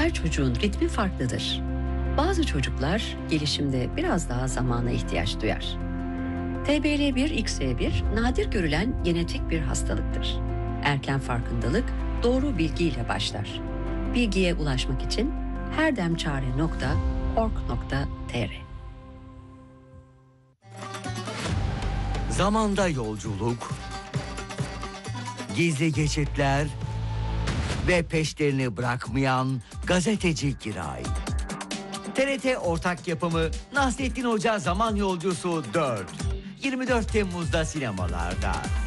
Her çocuğun ritmi farklıdır. Bazı çocuklar gelişimde biraz daha zamana ihtiyaç duyar. TBL1-XY1 nadir görülen genetik bir hastalıktır. Erken farkındalık doğru bilgiyle başlar. Bilgiye ulaşmak için herdemçare.org.tr. Zamanda yolculuk, gizli geçitler ve peşlerini bırakmayan gazeteci Giray. TRT ortak yapımı Nasrettin Hoca Zaman Yolcusu 4. 24 Temmuz'da sinemalarda.